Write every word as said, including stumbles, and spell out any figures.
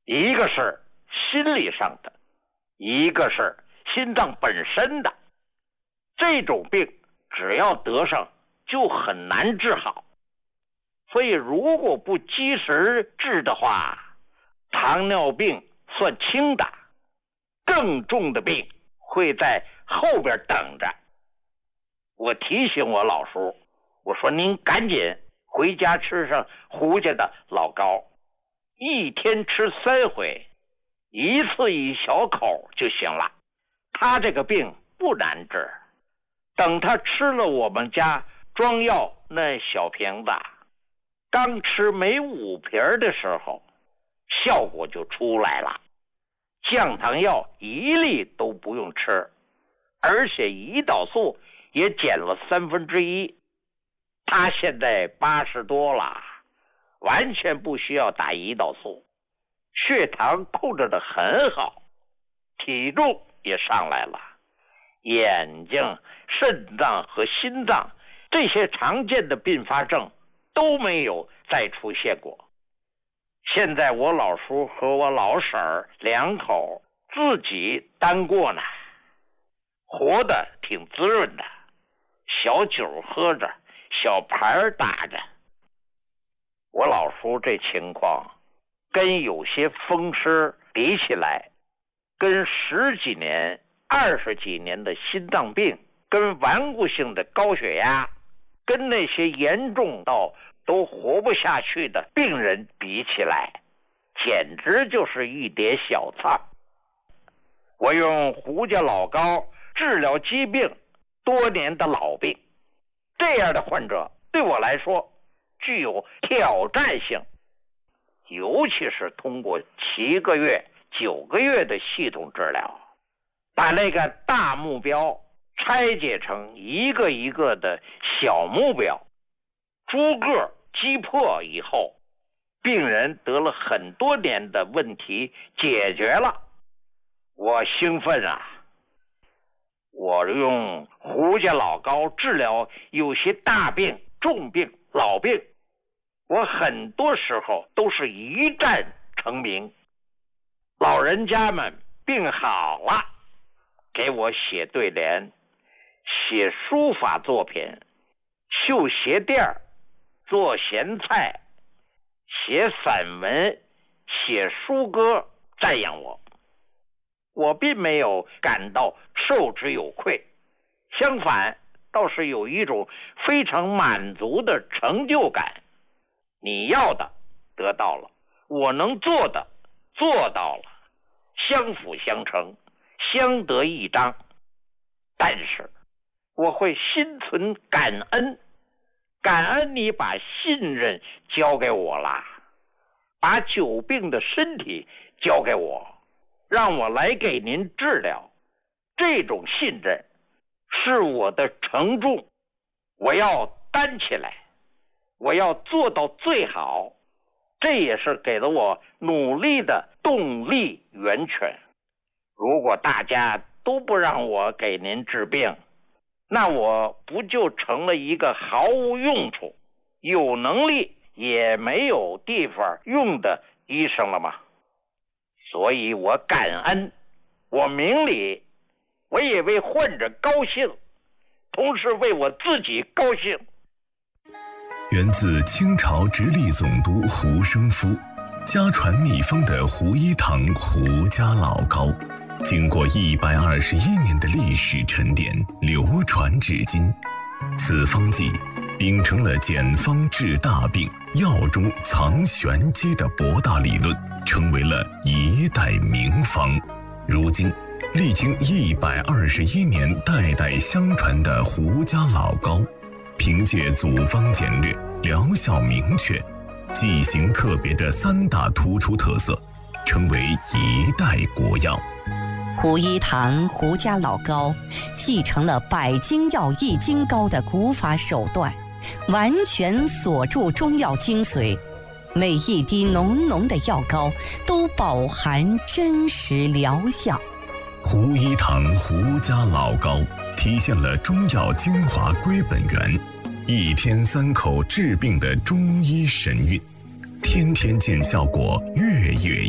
一个是心理上的，一个是心脏本身的。这种病只要得上就很难治好，所以如果不及时治的话，糖尿病算轻的，更重的病会在后边等着。我提醒我老叔，我说您赶紧回家吃上胡家的老膏，一天吃三回，一次一小口就行了。他这个病不难治，等他吃了我们家装药那小瓶子，刚吃没五瓶的时候，效果就出来了。降糖药一粒都不用吃，而且胰岛素也减了三分之一。他现在八十多了，完全不需要打胰岛素，血糖控制得很好，体重也上来了，眼睛、肾脏和心脏这些常见的并发症都没有再出现过。现在我老叔和我老婶儿两口自己单过呢，活得挺滋润的，小酒喝着，小牌打着。我老叔这情况跟有些风湿比起来，跟十几年、二十几年的心脏病，跟顽固性的高血压，跟那些严重到都活不下去的病人比起来，简直就是一碟小菜。我用胡家老膏治疗疾病多年的老病，这样的患者对我来说具有挑战性，尤其是通过七个月、九个月的系统治疗，把那个大目标拆解成一个一个的小目标，逐个击破以后，病人得了很多年的问题解决了。我兴奋啊！我用胡家老膏治疗有些大病、重病、老病，我很多时候都是一战成名。老人家们病好了，给我写对联，写书法作品，绣鞋垫，做咸菜，写散文，写书歌，赞扬我。我并没有感到受之有愧，相反，倒是有一种非常满足的成就感。你要的得到了，我能做的做到了，相辅相成，相得益彰。但是我会心存感恩，感恩你把信任交给我了，把久病的身体交给我，让我来给您治疗。这种信任是我的承重，我要担起来，我要做到最好，这也是给了我努力的动力源泉。如果大家都不让我给您治病，那我不就成了一个毫无用处、有能力也没有地方用的医生了吗？所以我感恩，我明理，我也为患者高兴，同时为我自己高兴。 源自清朝直隶总督胡生夫，家传秘方的胡一堂胡家老膏，经过一百二十一年的历史沉淀，流传至今。此方剂秉承了简方治大病、药中藏玄机的博大理论，成为了一代名方。如今历经一百二十一年代代相传的胡家老膏，凭借组方简略、疗效明确、剂型特别的三大突出特色，成为一代国药。 胡一堂胡家老膏继承了百金药益精膏的古法手段，完全锁住中药精髓，每一滴浓浓的药膏都饱含真实疗效。 胡一堂胡家老膏体现了中药精华归本源，一天三口治病的中医神韵，天天见效果，月月